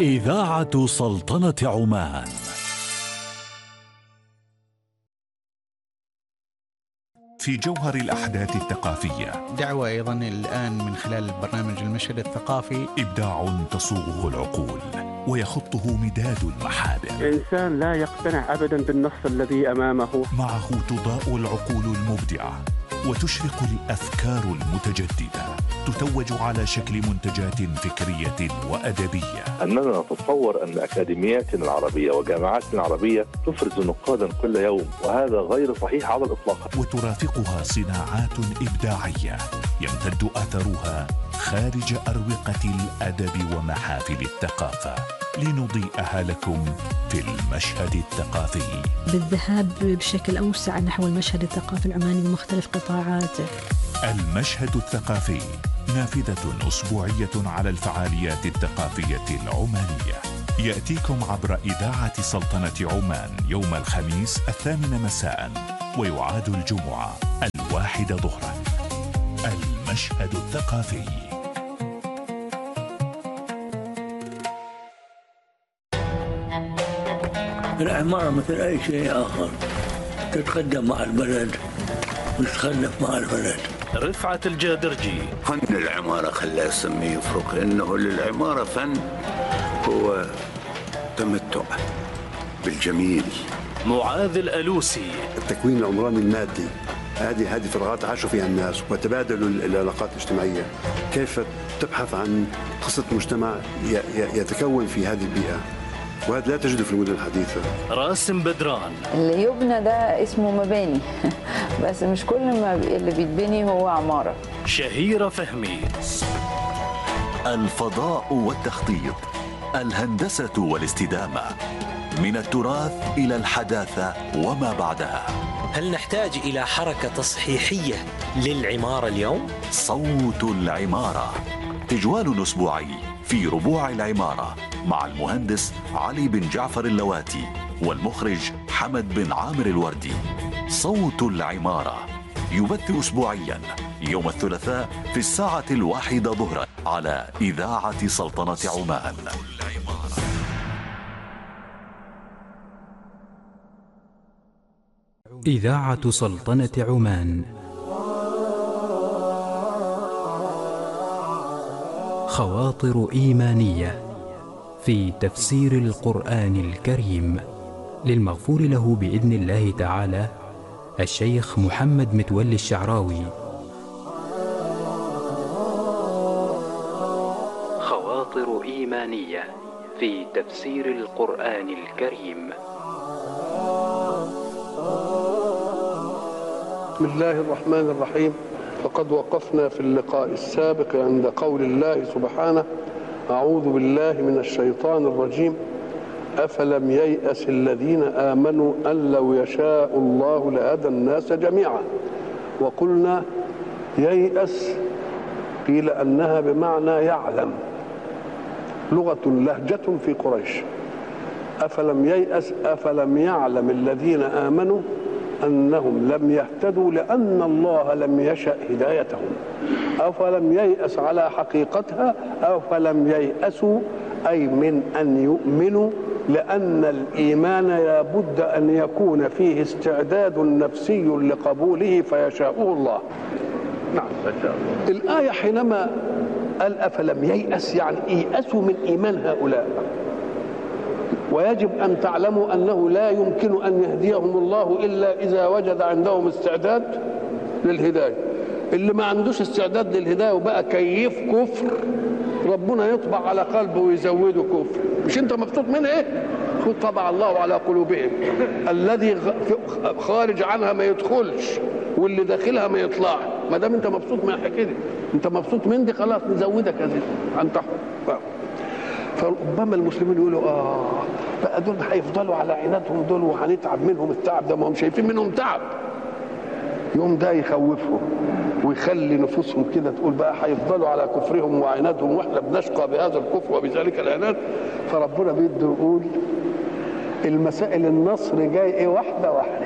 إذاعة سلطنة عمان. في جوهر الأحداث الثقافية دعوة أيضا الآن من خلال برنامج المشهد الثقافي، إبداع تصوغه العقول ويخطه مداد المحابر. الإنسان لا يقتنع أبدا بالنص الذي أمامه. معه تضاء العقول المبدعة وتشرق الأفكار المتجددة، تتوج على شكل منتجات فكرية وأدبية. أننا نتصور أن أكاديمياتنا العربية وجامعاتنا العربية تفرز نقادا كل يوم، وهذا غير صحيح على الإطلاق. وترافقها صناعات إبداعية يمتد أثرها خارج أروقة الأدب ومحافل الثقافة، لنضيئها لكم في المشهد الثقافي، بالذهاب بشكل أوسع نحو المشهد الثقافي العماني بمختلف قطاعاته. المشهد الثقافي نافذة أسبوعية على الفعاليات الثقافية العمانية، يأتيكم عبر إذاعة سلطنة عمان يوم الخميس 8 مساء، ويعاد الجمعة 1 ظهرا. المشهد الثقافي. العمارة مثل أي شيء آخر تتقدم مع البلد وتتخلف مع البلد. رفعة الجادرجي. فن العمارة خلاه يسميه يفرق، إنه للعمارة فن هو تمتع بالجميل. معاذ الألوسي. التكوين العمراني المادي، هذه فراغات عاشوا فيها الناس وتبادلوا العلاقات الاجتماعية. كيف تبحث عن قصة مجتمع يتكون في هذه البيئة، وهذا لا تجده في المدن الحديثة. راسم بدران. اللي يبنى ده اسمه مباني بس مش كل ما اللي بيتبني هو عمارة. شهيرة فهمي. الفضاء والتخطيط، الهندسة والاستدامة، من التراث إلى الحداثة وما بعدها. هل نحتاج إلى حركة تصحيحية للعمارة اليوم؟ صوت العمارة، تجوال أسبوعي في ربوع العمارة مع المهندس علي بن جعفر اللواتي والمخرج حمد بن عامر الوردي. صوت العمارة يبث أسبوعيا يوم الثلاثاء في 1:01 ظهرا على إذاعة سلطنة عمان. إذاعة سلطنة عمان. خواطر إيمانية في تفسير القرآن الكريم، للمغفور له بإذن الله تعالى الشيخ محمد متولي الشعراوي. خواطر إيمانية في تفسير القرآن الكريم. بسم الله الرحمن الرحيم. فقد وقفنا في اللقاء السابق عند قول الله سبحانه: أعوذ بالله من الشيطان الرجيم، أفلم ييأس الذين آمنوا أن لو يشاء الله لهدى الناس جميعا. وقلنا ييأس قيل أنها بمعنى يعلم، لغة لهجة في قريش. أفلم ييأس، أفلم يعلم الذين آمنوا أنهم لم يهتدوا لأن الله لم يشأ هدايتهم. أفلم ييأس على حقيقتها، أفلم ييأسوا أي من أن يؤمنوا، لأن الإيمان لابد أن يكون فيه استعداد نفسي لقبوله فيشاءه الله. نعم. الآية حينما قال أفلم ييأس يعني ييأسوا من إيمان هؤلاء، ويجب أن تعلموا أنه لا يمكن أن يهديهم الله إلا إذا وجد عندهم استعداد للهداية. اللي ما عندوش استعداد للهداية وبقى كيف كفر، ربنا يطبع على قلبه ويزوده كفر. مش انت مبسوط من ايه؟ خذ طبع الله على قلوبهم، الذي خارج عنها ما يدخلش واللي داخلها ما يطلع. ما دام انت مبسوط من الحكايه دي، انت مبسوط من دي، خلاص نزودك هذه عن تحت. فربما المسلمين يقولوا بقى دول هيفضلوا على عنادهم دول وهنتعب منهم التعب ده، ما هم شايفين منهم تعب. يوم ده يخوفهم ويخلي نفوسهم كده تقول بقى هيفضلوا على كفرهم وعنادهم واحنا بنشقى بهذا الكفر وبذلك العناد. فربنا بيده يقول المسائل النصر جاي ايه واحده واحده.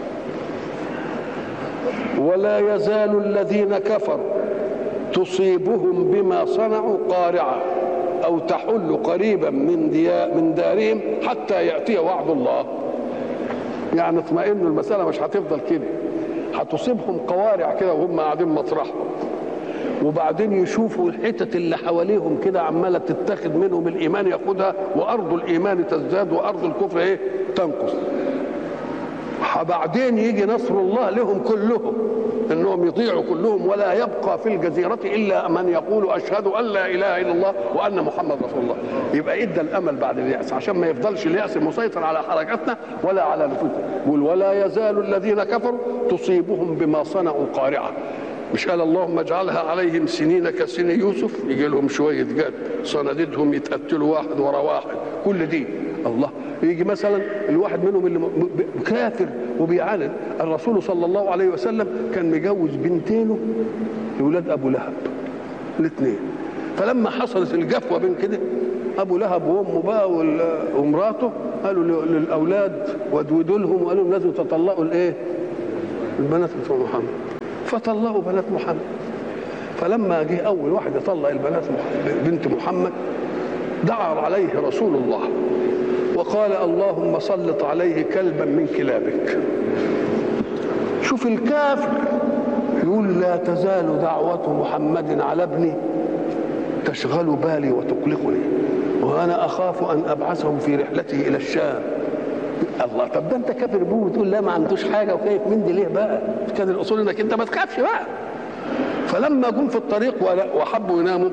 ولا يزال الذين كفروا تصيبهم بما صنعوا قارعه أو تحل قريبا من دارهم حتى يأتي وعد الله. يعني اطمئنوا المسألة مش هتفضل كده، هتصيبهم قوارع كده وهم قاعدين مطرحهم، وبعدين يشوفوا الحتت اللي حواليهم كده عمالة تتاخد منهم، الإيمان ياخدها وأرض الإيمان تزداد وأرض الكفر إيه تنقص. بعدين يجي نصر الله لهم كلهم، انهم يطيعوا كلهم، ولا يبقى في الجزيرة الا من يقول اشهد ان لا اله الا الله وان محمد رسول الله. يبقى ادى الامل بعد اليأس عشان ما يفضلش اليأس مسيطر على حركاتنا ولا على نفوسنا. يقول ولا يزال الذين كفروا تصيبهم بما صنعوا قارعة. مش قال اللهم اجعلها عليهم سنين كسن يوسف، يجي لهم شوية جد صناديدهم يتقتلوا واحد ورا واحد، كل دي الله. يجي مثلا الواحد منهم اللي كافر وبيعاند، الرسول صلى الله عليه وسلم كان مجوز بنتينه لولاد ابو لهب الاثنين، فلما حصلت الجفوه بين كده ابو لهب وامه بقى ومراته قالوا للاولاد ودودوا لهم وقالوا لهم لازم تطلقوا الايه؟ البنات بتوع محمد، فطلقوا بنات محمد. فلما جه اول واحد يطلق البنات بنت محمد دعا عليه رسول الله وقال اللهم سلط عليه كلبا من كلابك. شوف الكافر يقول لا تزال دعوة محمد على ابني تشغل بالي وتقلقني وانا اخاف ان ابعثه في رحلته الى الشام. الله، طب ده انت كافر بيه وتقول لا ما عندوش حاجه وخايف من دي ليه بقى؟ كان الاصول انك انت ما تخافش بقى. فلما جم في الطريق وحبوا يناموا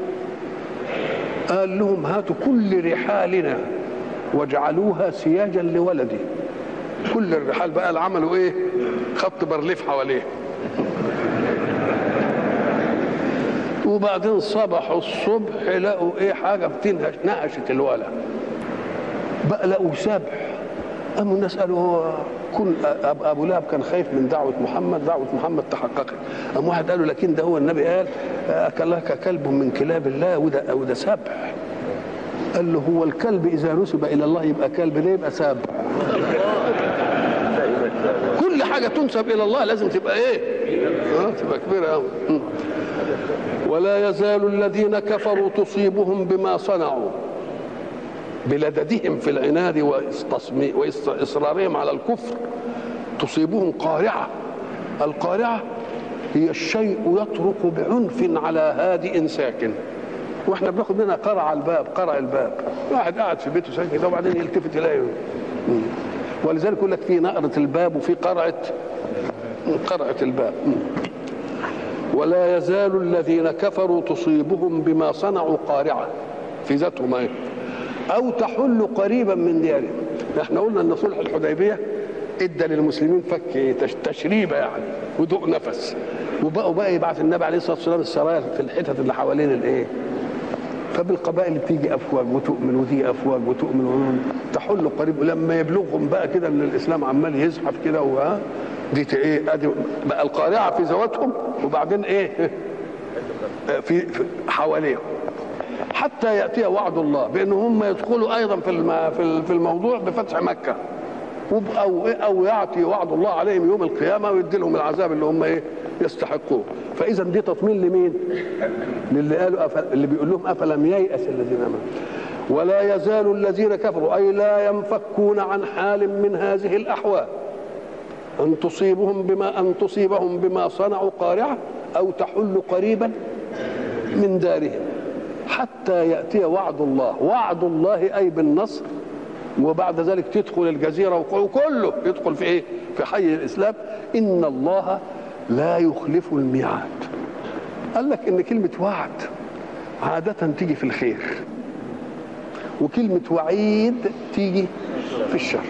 قال لهم هاتوا كل رحالنا واجعلوها سياجا لولدي. كل الرحال بقى اللي عملوا ايه؟ خط برليف حواليه. وبعدين صبحوا الصبح لقوا ايه؟ حاجه بتنهش نقشت الولد بقى، لقوا سبح. قاموا الناس قالوا هو كل ابو لهب كان خايف من دعوه محمد تحققت. قام واحد قالوا لكن ده هو النبي قال اكلك كلب من كلاب الله وده سبح. قال له هو الكلب اذا نسب الى الله يبقى كلب، ليه يبقى سبح؟ كل حاجه تنسب الى الله لازم تبقى ايه؟ تبقى كبيره قوي. ولا يزال الذين كفروا تصيبهم بما صنعوا بلددهم في العناد واصرارهم على الكفر، تصيبهم قارعه. القارعه هي الشيء يطرق بعنف على هادئ ساكن، واحنا بناخد منها قرع الباب. واحد قاعد في بيته ساكن كده وبعدين يلتفت يلاقيه. ولذلك يقول لك في نقرة الباب وفي قرعة الباب. ولا يزال الذين كفروا تصيبهم بما صنعوا قارعة في ذاتهم ايه؟ او تحل قريبا من ديارهم. احنا قلنا ان صلح الحديبيه ادى للمسلمين فك تشريبه يعني ودوق نفس، وبقوا بقى يبعث النبي عليه الصلاه والسلام السرايا في الحتت اللي حوالين الايه؟ فبالقبائل بتيجي افواج وتؤمن ودي افواج وتؤمن تحل قريب. لما يبلغهم بقى كده ان الاسلام عمال يزحف كده دي ايه؟ ادي بقى القارعه في ذواتهم، وبعدين ايه؟ في حواليهم حتى ياتي وعد الله بان هم يدخلوا ايضا في الموضوع بفتح مكه، او يعطي وعد الله عليهم يوم القيامه ويدي لهم العذاب اللي هم ايه؟ يستحقوه. فاذا دي تطمين لمين؟ للي قالوا اللي بيقول لهم افلم ييأس الذين امنوا. ولا يزال الذين كفروا اي لا ينفكون عن حال من هذه الاحوال ان تصيبهم بما صنعوا قارعه او تحل قريبا من دارهم حتى ياتي وعد الله. وعد الله اي بالنصر، وبعد ذلك تدخل الجزيره وكله يدخل في ايه؟ في حي الاسلام. ان الله لا يخلف الميعاد. قال لك ان كلمه وعد عاده تيجي في الخير، وكلمه وعيد تيجي في الشر.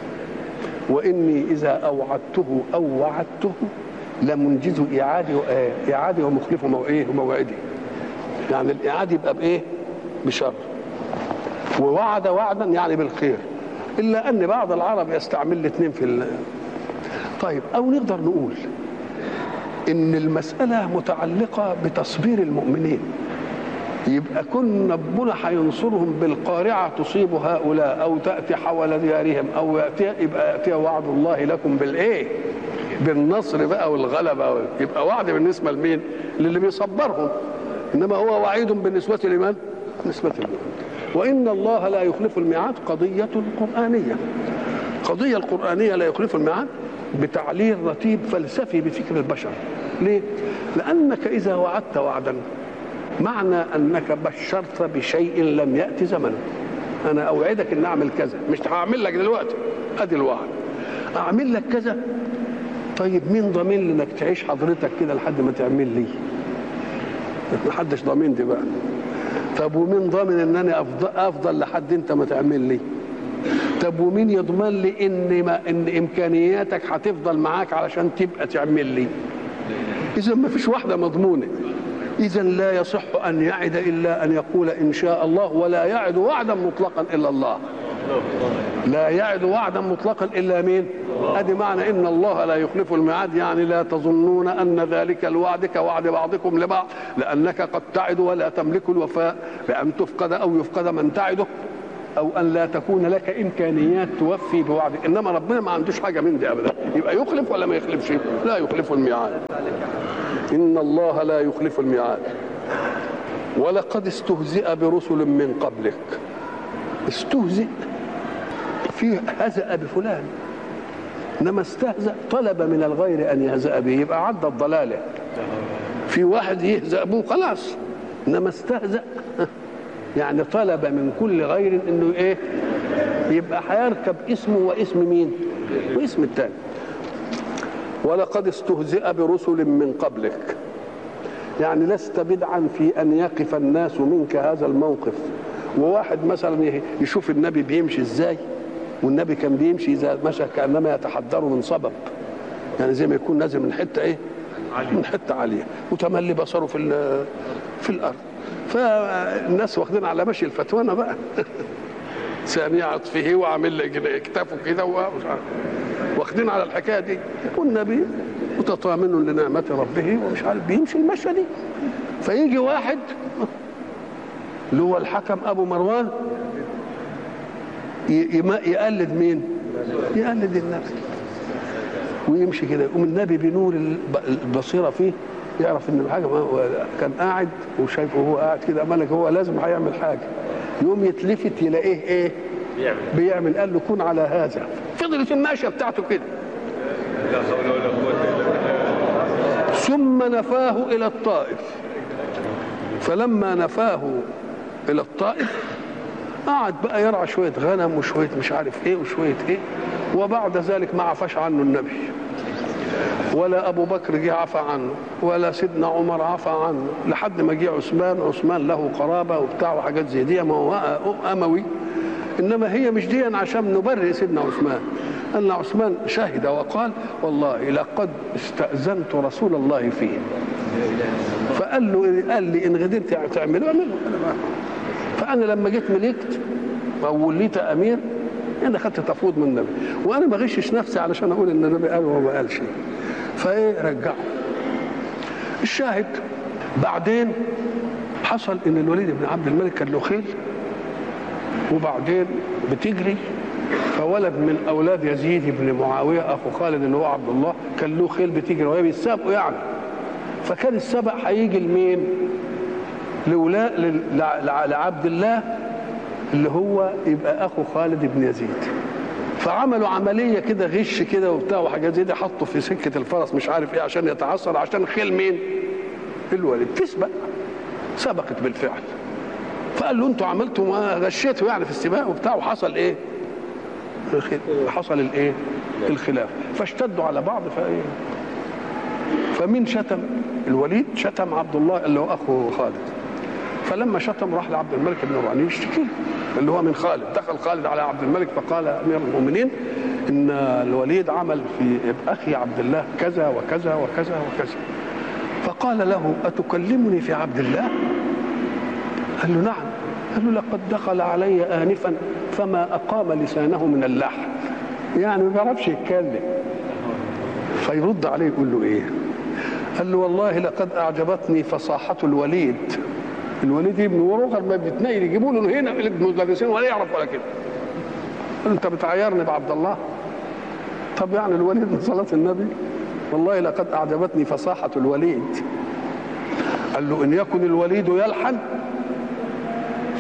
واني اذا اوعدته او وعدته لمنجز اعادي ومخلف موعدي. يعني الاعاده يبقى بايه؟ بشر. ووعد وعدا يعني بالخير، الا ان بعض العرب يستعمل الاثنين طيب، او نقدر نقول ان المساله متعلقه بتصبير المؤمنين. يبقى كن ربنا هينصرهم بالقارعه تصيب هؤلاء او تاتي حول ديارهم او ياتي وعد الله لكم بالايه؟ بالنصر بقى والغلبه. يبقى وعد بالنسبه لمين؟ للي بيصبرهم، انما هو وعيد بالنسبه لمن؟ نسبة الميعاد. وإن الله لا يخلف الميعاد قضية قرآنية. قضية القرآنية لا يخلف الميعاد بتعليل رتيب فلسفي بفكر البشر. ليه؟ لأنك إذا وعدت وعدا معنى أنك بشرت بشيء لم يأتي زمنه. أنا أوعدك أن أعمل كذا، مش هعمل لك دلوقتي، أدي الوعد، أعمل لك كذا. طيب مين ضامن لك تعيش حضرتك كده لحد ما تعمل لي؟ محدش ضامن دي بقى. طب ومين ضامن ان انا افضل لحد انت ما تعمل لي؟ طب ومين يضمن لي ان امكانياتك هتفضل معاك علشان تبقى تعمل لي؟ اذا ما فيش واحده مضمونه. اذا لا يصح ان يعد الا ان يقول ان شاء الله، ولا يعد وعدا مطلقا الا الله. لا يعد وعدا مطلقا الا مين؟ ادي معنى ان الله لا يخلف الميعاد، يعني لا تظنون ان ذلك الوعد كوعد بعضكم لبعض، لانك قد تعد ولا تملك الوفاء بان تفقد او يفقد من تعده، او ان لا تكون لك امكانيات توفي بوعدك. انما ربنا ما عندوش حاجه من دي ابدا. يبقى يخلف ولا ما يخلفش؟ لا يخلف الميعاد. ان الله لا يخلف الميعاد. ولقد استهزئ برسل من قبلك. استهزئ فيه هزأ بفلان، انما استهزأ طلب من الغير ان يهزأ به، يبقى عدى الضلاله. في واحد يهزأ به خلاص، انما استهزأ يعني طلب من كل غير انه ايه؟ يبقى هيركب اسمه واسم مين؟ واسم الثاني. ولقد استهزئ برسل من قبلك، يعني لست بدعا في ان يقف الناس منك هذا الموقف. وواحد مثلا يشوف النبي بيمشي ازاي، والنبي كان بيمشي اذا مشى كانما يتحدر من صبب، يعني زي ما يكون نازل من حته ايه؟ من حته عاليه، وتملي بصره في الارض. فالناس واخدين على مشي الفتوانه بقى سامع عطفه وعامل لي اكتافه كده واخدين على الحكايه دي. والنبي متطامن لنعمه ربه ومش عارف بيمشي المشيه دي. فيجي واحد اللي هو الحكم ابو مروان يقلد مين؟ يقلد النبي ويمشي كده. يقوم النبي بنور البصيره فيه يعرف ان الحاجه كان قاعد وشايفه هو قاعد كده ملك، هو لازم هيعمل حاجه. يقوم يتلفت يلاقيه ايه؟ بيعمل. قال له كن على هذا. فضلت الماشيه بتاعته كده. لا حول ولا قوه الا بالله. ثم نفاه الى الطائف. فلما نفاه الى الطائف قعد بقى يرعى شويه غنم وشويه مش عارف ايه وشويه ايه. وبعد ذلك ما عفاش عنه النبي، ولا ابو بكر جه عفى عنه، ولا سيدنا عمر عفى عنه، لحد ما جه عثمان له قرابه وبتاع وحاجات زي دي، ما هو اموي. انما هي مش دي عشان نبرئ سيدنا عثمان. ان عثمان شهد وقال والله لقد استاذنت رسول الله فيه، فقال له قال لي ان قدرت تعمله اعمله. فانا لما جيت ملكت او وليت امير انا خدت تفويض من النبي، وانا ما غشش نفسي علشان اقول ان النبي قال وهو ما قالش. فايه رجعه. الشاهد بعدين حصل ان الوليد بن عبد الملك كان له خيل وبعدين بتجري، فولد من اولاد يزيد بن معاويه اخو خالد اللي هو عبد الله كان له خيل بتجري وهي بيتسابقوا يعني. فكان السبق هيجي لمين؟ لعبد الله اللي هو يبقى اخو خالد بن يزيد. فعملوا عمليه كده غش كده وبتاع وحاجات زي دي، حطوا في سكه الفرس مش عارف ايه عشان يتعثر، عشان خيل مين؟ الوليد تسبق. سبقت بالفعل. فقال له انتوا عملتوا ما غشيتوا يعني في السباق وبتاع، وحصل ايه؟ حصل الايه؟ الخلاف. فاشتدوا على بعض. فايه؟ فمين شتم؟ الوليد شتم عبد الله اللي هو اخو خالد. فلما شتم راح لعبد الملك بن مروان يشتكي اللي هو من خالد. دخل خالد على عبد الملك فقال امير المؤمنين ان الوليد عمل في اخي عبد الله كذا وكذا وكذا وكذا. فقال له اتكلمني في عبد الله؟ قال له نعم. قال له لقد دخل علي آنفا فما أقام لسانه من اللحن، يعني ما بيعرفش يتكلم. فيرد عليه يقول له ايه؟ قال له والله لقد أعجبتني فصاحة الوليد. الوليد ابن ورغر ما بيتنيل يجيبوا له هنا المدرسين ولا يعرف ولا كده. قال انت بتعايرني بعبد الله؟ طب يعني الوليد من صلاة النبي؟ والله لقد أعجبتني فصاحة الوليد. قال له إن يكن الوليد يلحن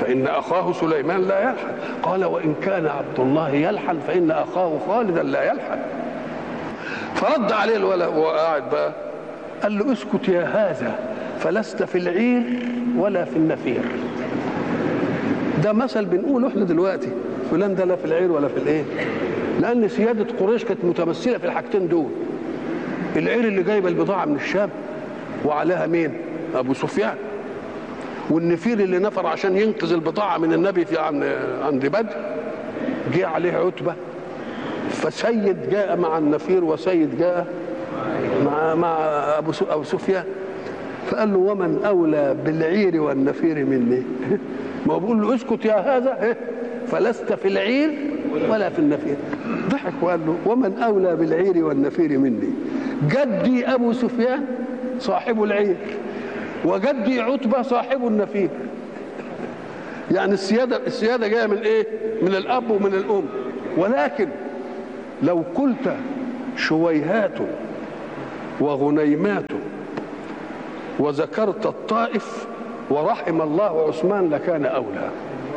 فإن أخاه سليمان لا يلحن. قال وإن كان عبد الله يلحن فإن أخاه خالدا لا يلحن. فرد عليه الولد وهو قاعد بقى قال له اسكت يا هذا فلست في العير ولا في النفير. ده مثل بنقوله احنا دلوقتي، فلان ده لا في العير ولا في الايه، لأن سيادة قريش كانت متمثلة في الحاجتين دول. العير اللي جايبه البضاعة من الشام وعليها مين؟ أبو سفيان. والنفير اللي نفر عشان ينقذ البضاعة من النبي في عند بدر جه عليه عتبة، فسيد جاء مع النفير وسيد جاء مع أبو سفيان. فقال له ومن أولى بالعير والنفير مني؟ ما هو بيقول له اسكت يا هذا فلست في العير ولا في النفير. ضحك وقال له ومن أولى بالعير والنفير مني؟ جدي أبو سفيان صاحب العير وجدي عتبة صاحب النفير. يعني السيادة جاية من ايه؟ من الأب ومن الأم. ولكن لو قلت شويهات وغنيمات وذكرت الطائف ورحم الله عثمان لكان أولى.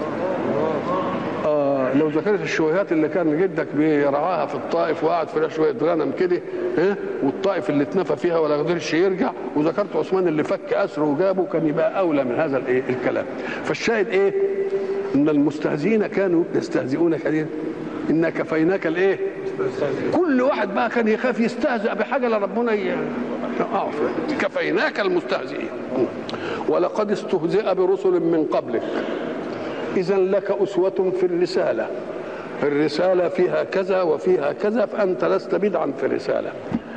لو ذكرت الشويهات اللي كان جدك بيرعاها في الطائف وقعد فيها شويه غنم كده والطائف اللي اتنفى فيها ولا قدرش يرجع، وذكرت عثمان اللي فك اسره وجابه، كان يبقى اولى من هذا الايه الكلام. فالشاهد ايه؟ ان المستهزئين كانوا يستهزئون كثيرا. إنا كفيناك الايه؟ كل واحد بقى كان يخاف يستهزئ بحاجه لربنا كفيناك المستهزئين. ولقد استهزئ برسل من قبلك إذا لك أسوة في الرسالة. الرسالة فيها كذا وفيها كذا، فأنت لست بدعا في الرسالة.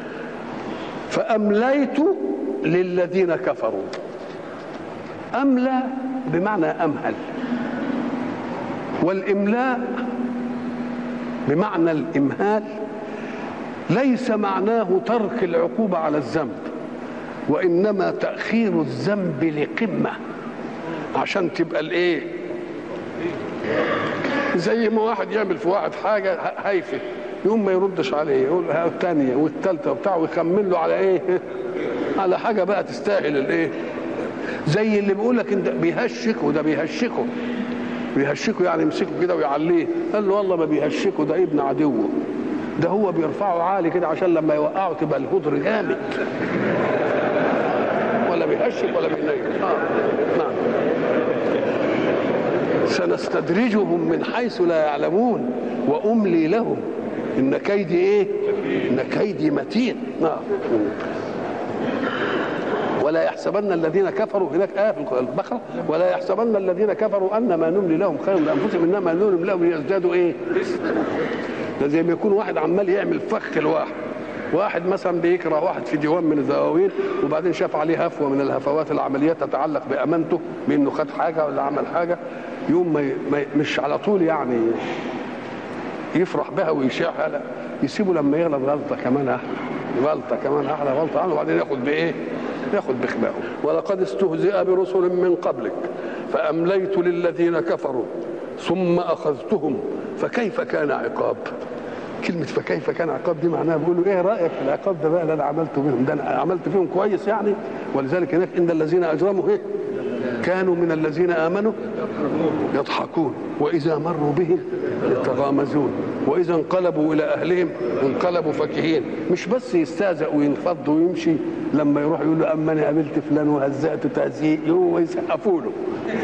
فأمليت للذين كفروا. أملى بمعنى أمهل، والإملاء بمعنى الإمهال ليس معناه ترك العقوبة على الذنب، وإنما تأخير الذنب لقمة عشان تبقى الإيه؟ زي ما واحد يعمل في واحد حاجه هايفه يوم ما يردش عليه يقول الثانيه والثالثه وبتاع ويخمن له على ايه؟ على حاجه بقى تستاهل الايه؟ زي اللي بيقول لك انت بيهشك وده بيهشكه يعني يمسكه كده ويعليه. قال له والله ما بيهشكه، ده ابن عدوه، ده هو بيرفعه عالي كده عشان لما يوقعه تبقى الهدر جامد. ولا بيهشك ولا بينيم. نعم. سنستدرجهم من حيث لا يعلمون وأملي لهم إن كيدي إيه؟ إن كيدي متين. ولا يحسبن الذين كفروا، هناك آية في البقرة، ولا يحسبن الذين كفروا أنما نملي لهم خير لأنفسهم إنما نملي لهم ليزدادوا إيه؟ ده زي ما يكون واحد عمال يعمل فخ لواحد، واحد مثلا بيكره واحد في ديوان من الدواوين وبعدين شاف عليه هفوه من الهفوات العمليات تتعلق بامانته بانه خد حاجه ولا عمل حاجه، يوم ما مش على طول يعني يفرح بها ويشيعها، لا يسيبه لما يغلط غلطه كمان احلى، غلطه كمان احلى، غلطه عنه، وبعدين ياخد بايه؟ ياخد بخبائه. ولقد استهزئ برسل من قبلك فامليت للذين كفروا ثم اخذتهم فكيف كان عقاب. كلمة فكيف كان عقاب دي معناها بيقولوا ايه رأيك في العقاب ده بقى اللي انا عملته بهم، ده انا عملت فيهم كويس يعني. ولذلك هناك ان الذين اجرموا ايه كانوا من الذين امنوا يضحكون واذا مروا بهم يتغامزون واذا انقلبوا الى اهلهم انقلبوا فكهين. مش بس يستهزأ وينفض ويمشي، لما يروح يقول له اما انا قابلت فلان وهزأت تهزيء هو يسقفوا له.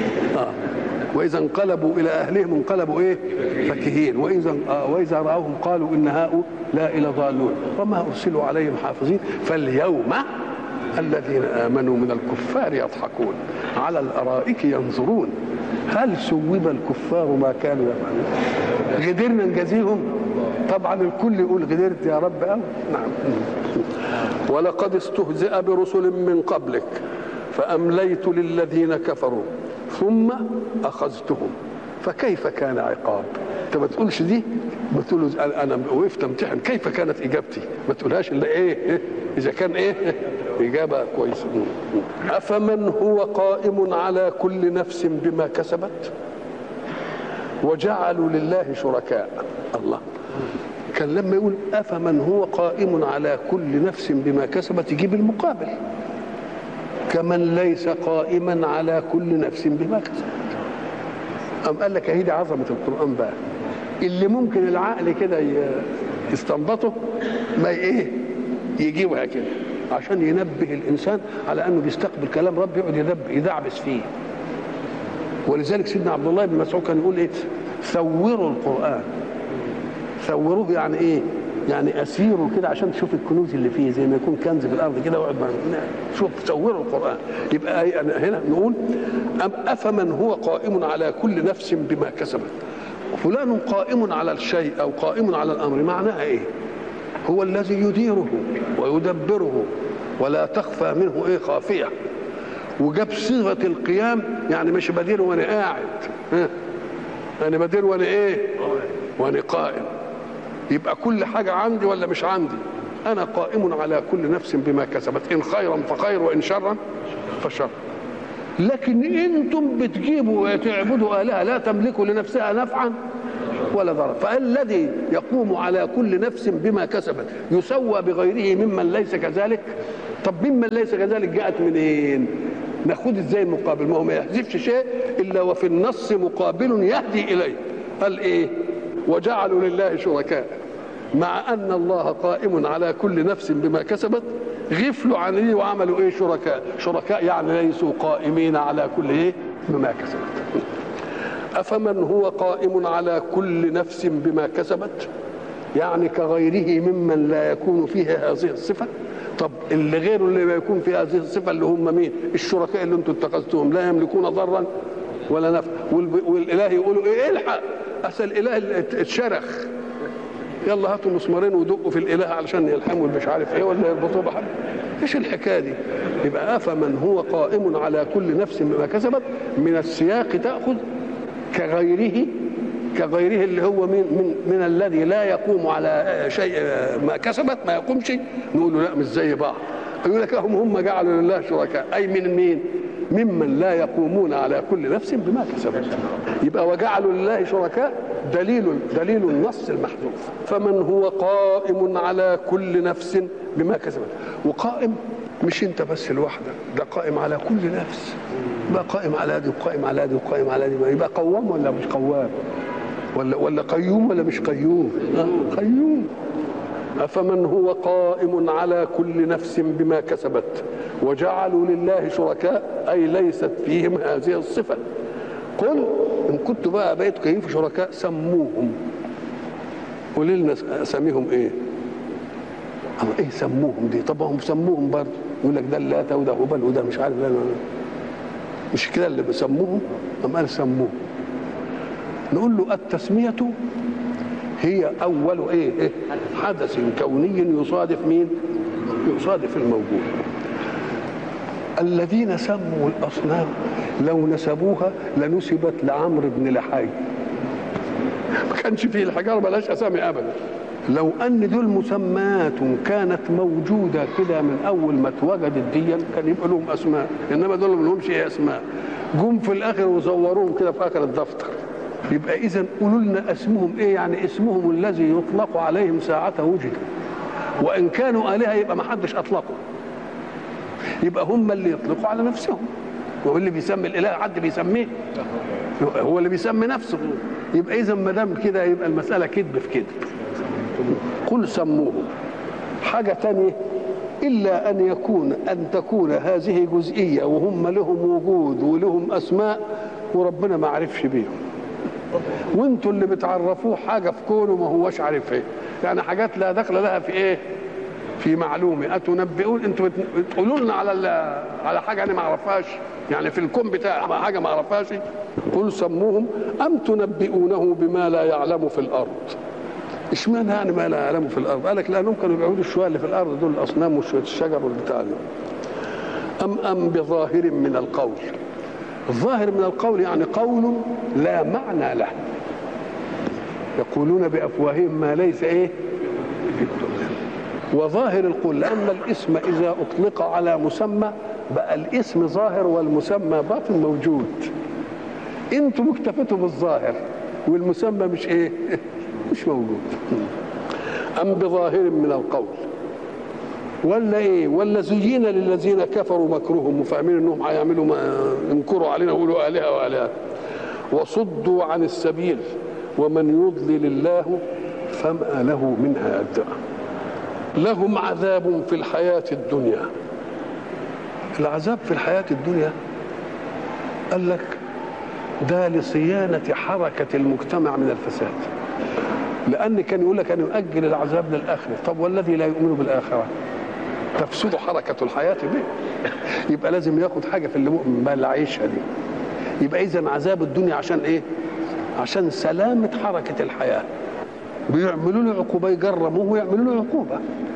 وإذا انقلبوا إلى أهلهم انقلبوا إيه؟ فكهين. وإذا رأوهم قالوا إن هؤلاء لضالون وما أرسلوا عليهم حافظين فاليوم الذين آمنوا من الكفار يضحكون على الأرائك ينظرون هل ثوب الكفار ما كانوا يفعلون. قدرنا نجازيهم؟ طبعا الكل يقول قدرت يا رب. نعم. ولقد استهزئ برسل من قبلك فأمليت للذين كفروا ثم أخذتهم فكيف كان عقاب. انت ما تقولش دي، ما تقول انا وقفت امتحن كيف كانت اجابتي، ما تقولهاش الا ايه اذا كان ايه اجابه كويسه. افمن هو قائم على كل نفس بما كسبت وجعلوا لله شركاء. الله كان لما يقول افمن هو قائم على كل نفس بما كسبت يجيب المقابل كمن ليس قائما على كل نفس بما كسبت. قال لك اهي دي عظمه القران بقى، اللي ممكن العقل كده يستنبطه ما يجيبها كده، عشان ينبه الانسان على انه بيستقبل كلام رب يقعد يدعبس فيه. ولذلك سيدنا عبد الله بن مسعود كان يقول ثوروا القران. ثوروه يعني ايه؟ يعني اسيروا كده عشان تشوف الكنوز اللي فيه، زي ما يكون كنز في الارض كده واقعد شوف ثوروا القران. يبقى هنا نقول افمن هو قائم على كل نفس بما كسبت. فلان قائم على الشيء او قائم على الامر، معناها ايه؟ هو الذي يديره ويدبره ولا تخفى منه خافيه. وجاب صيغه القيام، يعني مش بدير وانا قاعد، انا بدير وانا وانا قائم. يبقى كل حاجه عندي ولا مش عندي؟ انا قائم على كل نفس بما كسبت، ان خيرا فخير وان شرا فشر. لكن انتم بتجيبوا وتعبدوا الهه لا تملك لنفسها نفعا ولا ضرر، فالذي يقوم على كل نفس بما كسبت يسوى بغيره ممن ليس كذلك. طب ممن ليس كذلك جاءت منين؟ ناخد ازاي المقابل؟ ما هو ما يحذفش شيء الا وفي النص مقابل يهدي اليه. قال وجعلوا لله شركاء، مع ان الله قائم على كل نفس بما كسبت غفلوا عنه وعملوا شركاء. شركاء يعني ليسوا قائمين على كل بما كسبت. افمن هو قائم على كل نفس بما كسبت، يعني كغيره ممن لا يكون فيه هذه الصفه. طب اللي غيره اللي ما يكون في هذه الصفه اللي هم مين؟ الشركاء اللي انتم اتخذتهم لا يملكون ضرا ولا نفع. والاله يقولوا الحق، اصل الاله اتشرخ، يلا هاتوا مسمارين ودقوا في الاله علشان يلحموا مش عارف ولا يربطوه بحاجه. ايش الحكايه دي؟ يبقى افمن هو قائم على كل نفس بما كسبت، من السياق تاخذ كغيره اللي هو من الذي لا يقوم على شيء ما كسبت، ما يقومش. نقول له لا مش زي بعض. يقول لك هم جعلوا لله شركاء، اي من مين؟ ممن لا يقومون على كل نفس بما كسبت. يبقى وجعلوا لله شركاء دليل النص المحذوف. فمن هو قائم على كل نفس بما كسبت. وقائم مش انت بس لوحدك، ده قائم على كل نفس. يبقى قائم على دي وقائم على دي وقائم على دي. يبقى قوام ولا مش قوام؟ ولا قيوم ولا مش قيوم؟ قيوم. أفمن هو قائم على كل نفس بما كسبت وجعلوا لله شركاء، أي ليست فيهم هذه الصفة. قل إن كنتوا بقى بقيتوا كيف شركاء سموهم. قولوا لنا أساميهم إيه سموهم دي؟ طب هم سموهم برضه، يقول لك ده اللات وده هبل وده مش عارف. لا مش كده اللي بسموهم، أم قال سموهم. نقول له التسمية هي أول حدث كوني يصادف مين؟ يصادف الموجود. الذين سموا الأصنام لو نسبوها لنسبت لعمرو بن لحي، ما كانش فيه الحجارة ملاش أسامي أبدا. لو أن دول مسمات كانت موجودة كده من أول ما اتوجدت دي كان يبقى لهم أسماء، إنما دول ما لهمش أسماء. جم في الآخر وزوروهم كده في آخر الدفتر. يبقى إذن قولوا لنا اسمهم يعني اسمهم الذي يطلق عليهم ساعة وجدوا، وإن كانوا آلهة يبقى ما حدش أطلقوا، يبقى هم اللي يطلقوا على نفسهم. هو اللي بيسمي الإله حد بيسميه؟ هو اللي بيسمي نفسه. يبقى إذن ما دام كده يبقى المسألة كذب في كذب. قل سموهم. حاجة تانية إلا أن تكون هذه جزئية وهم لهم وجود ولهم أسماء وربنا ما عرفش بيهم، وانتوا اللي بتعرفوه حاجه في كونه ما هوش عارف يعني حاجات لا دخل لها في في معلومه. اتنبئون، انتوا بتقولوا لنا على حاجه انا ما اعرفهاش، يعني في الكون بتاع حاجه ما اعرفهاش. قل سموهم ام تنبئونه بما لا يعلم في الارض. اشمعنى يعني ما لا يعلم في الارض؟ قال لك لانهم كانوا بيعبدوا الشويه اللي في الارض دول، الاصنام وشويه الشجر والبتاع ده. ام بظاهر من القول. الظاهر من القول يعني قول لا معنى له، يقولون بأفواههم ما ليس وظاهر القول، لأن الاسم إذا أطلق على مسمى بقى الاسم ظاهر والمسمى باطن موجود. انتم اكتفتوا بالظاهر والمسمى مش مش موجود. أم بظاهر من القول ولا ولا زين للذين كفروا مكرهم وفاهمين انهم هيعملوا ما ينكروا علينا ويقولوا آلهة وآلهة. وصدوا عن السبيل ومن يضلل الله فما له من هاد. لهم عذاب في الحياة الدنيا. العذاب في الحياة الدنيا قال لك ده لصيانة حركة المجتمع من الفساد، لأن كان يقول لك أن يؤجل العذاب للآخرة. طب والذي لا يؤمن بالآخرة تفسد حركة الحياة به، يبقى لازم ياخد حاجة في اللي مؤمن بها اللي عايشها دي. يبقى إذن عذاب الدنيا عشان إيه؟ عشان سلامة حركة الحياة. بيعملوا له عقوبة، يجرموه ويعملوا له عقوبة.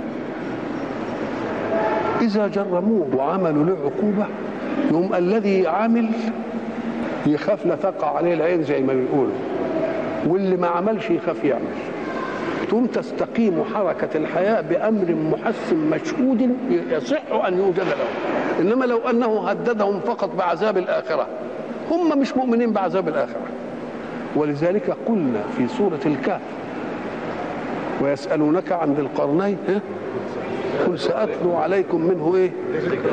إذا جرموه وعملوا له عقوبة يوم الذي عمل يخاف لا تقع عليه العين زي ما بيقولوا، واللي ما عملش يخاف يعمل. ثم تستقيم حركة الحياة بأمر محسن مشهود يصح أن يوجد له. إنما لو أنه هددهم فقط بعذاب الآخرة، هم مش مؤمنين بعذاب الآخرة. ولذلك قلنا في سورة الكهف ويسألونك عن ذي القرنين قل سأتلو عليكم منه إيه؟